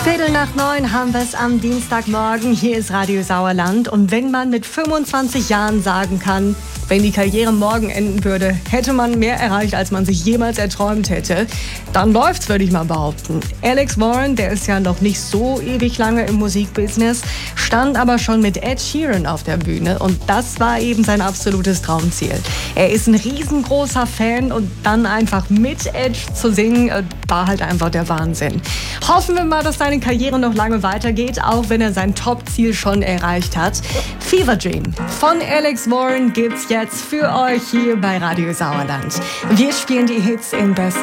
8:15 haben wir es am Dienstagmorgen. Hier ist Radio Sauerland. Und wenn man mit 25 Jahren sagen kann, wenn die Karriere morgen enden würde, hätte man mehr erreicht, als man sich jemals erträumt hätte, dann läuft's, würde ich mal behaupten. Alex Warren, der ist ja noch nicht so ewig lange im Musikbusiness, stand aber schon mit Ed Sheeran auf der Bühne und das war eben sein absolutes Traumziel. Er ist ein riesengroßer Fan und dann einfach mit Ed zu singen, war halt einfach der Wahnsinn. Hoffen wir mal, dass seine Karriere noch lange weitergeht, auch wenn er sein Top-Ziel schon erreicht hat. Fever Dream von Alex Warren gibt's jetzt für euch hier bei Radio Sauerland. Wir spielen die Hits im besten